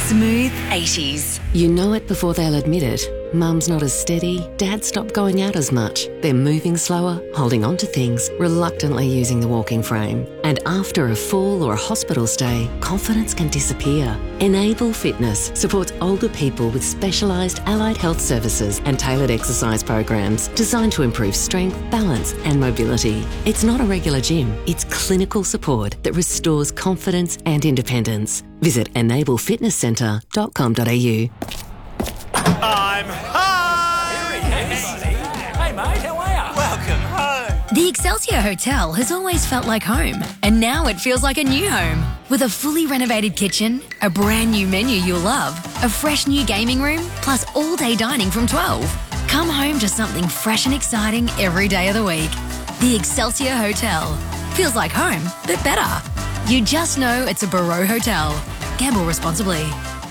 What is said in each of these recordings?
Smooth 80s. You know it before they'll admit it. Mum's not as steady, Dad stopped going out as much. They're moving slower, holding on to things, reluctantly using the walking frame. And after a fall or a hospital stay, confidence can disappear. Enable Fitness supports older people with specialised allied health services and tailored exercise programs designed to improve strength, balance and mobility. It's not a regular gym, it's clinical support that restores confidence and independence. Visit enablefitnesscentre.com.au. I'm home! Hey mate, how are you? Welcome home! The Excelsior Hotel has always felt like home, and now it feels like a new home. With a fully renovated kitchen, a brand new menu you'll love, a fresh new gaming room, plus all-day dining from 12. Come home to something fresh and exciting every day of the week. The Excelsior Hotel. Feels like home, but better. You just know it's a Barreau Hotel. Gamble responsibly.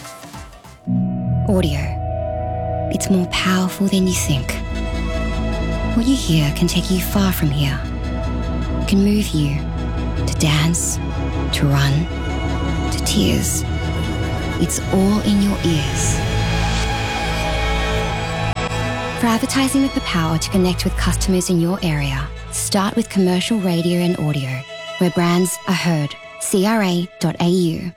Audio. It's more powerful than you think. What you hear can take you far from here. It can move you to dance, to run, to tears. It's all in your ears. For advertising with the power to connect with customers in your area, start with commercial radio and audio, where brands are heard. CRA.au.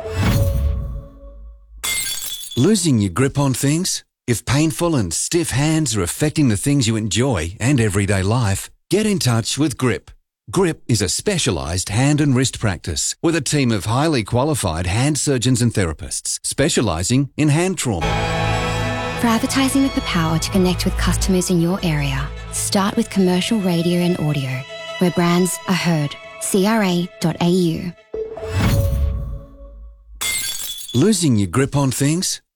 Losing your grip on things? If painful and stiff hands are affecting the things you enjoy and everyday life, get in touch with GRIP. GRIP is a specialised hand and wrist practice with a team of highly qualified hand surgeons and therapists specialising in hand trauma. For advertising with the power to connect with customers in your area, start with commercial radio and audio, where brands are heard. CRA.au. Losing your grip on things?